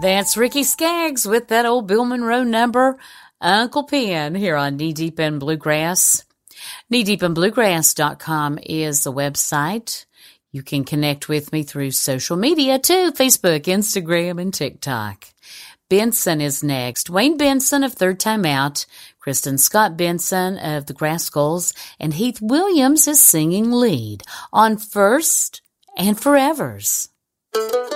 That's Ricky Skaggs with that old Bill Monroe number, Uncle Pen, here on Knee Deep in Bluegrass. KneeDeepinBluegrass.com is the website. You can connect with me through social media too, Facebook, Instagram, and TikTok. Benson is next. Wayne Benson of Third Time Out, Kristen Scott Benson of the Grascals, and Heath Williams is singing lead on First and Forevers.